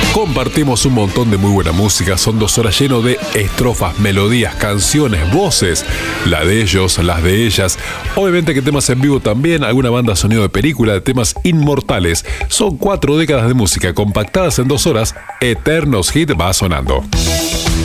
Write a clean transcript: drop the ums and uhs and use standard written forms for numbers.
Compartimos un montón de muy buena música, son 2 horas lleno de estrofas, melodías, canciones, voces, la de ellos, las de ellas, obviamente que temas en vivo también, alguna banda sonido de película, de temas inmortales. Son 4 décadas de música compactadas en 2 horas, eternos hit va sonando.